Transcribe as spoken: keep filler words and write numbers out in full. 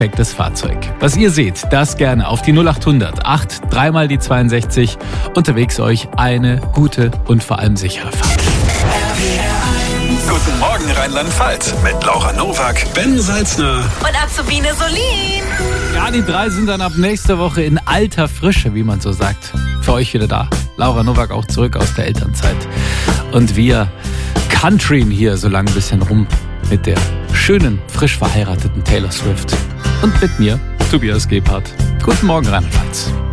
perfektes Fahrzeug. Was ihr seht, das gerne auf die null acht hundert acht, dreimal die zweiundsechzig. Unterwegs euch eine gute und vor allem sichere Fahrt. Guten Morgen Rheinland-Pfalz mit Laura Nowak, Ben Salzner und Azubine Solin. Ja, die drei sind dann ab nächster Woche in alter Frische, wie man so sagt, für euch wieder da. Laura Nowak auch zurück aus der Elternzeit. Und wir countryen hier so lange ein bisschen rum mit der schönen, frisch verheirateten Taylor Swift. Und mit mir, Tobias Gebhardt. Guten Morgen Rheinland-Pfalz.